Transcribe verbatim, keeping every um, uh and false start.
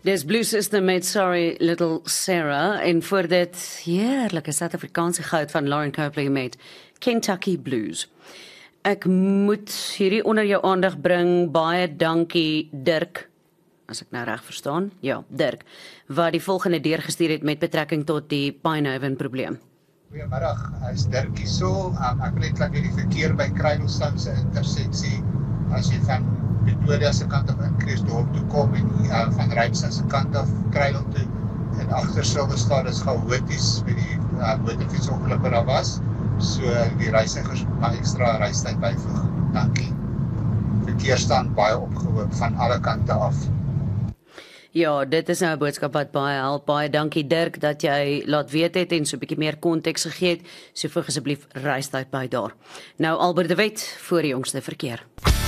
Dis Blue Sister met Sorry Little Sarah en voor dit heerlike Suid-Afrikaanse goud van Lauren Copley met Kentucky Blues. Ek moet hierdie onder jou aandag bring, baie dankie Dirk, as ek nou reg verstaan, ja, Dirk, wat die volgende deurgestuur het met betrekking tot die Pinehaven probleem. Goeiemiddag, is Dirk hierso. Um, ek wil net laat die verkeer by Kruilstad se interseksie, as jy van Pretoria se kant af in Krugersdorp toe kom en uh, van Rybson se kant af Kruil toe en agter Silverstad is chaoties met die uh, motorfietsongeluk wat daar was. So die reisigers mag ekstra reistyd byvoeg. Dankie. Verkeer staan baie opgehoop van alle kante af. Ja, dit is nou 'n boodskap wat baie help. Baie dankie Dirk dat jy laat weet het en so 'n bietjie meer konteks gegee het. So voeg asseblief reistyd by daar. Nou Albert de Wet vir die jongste verkeer.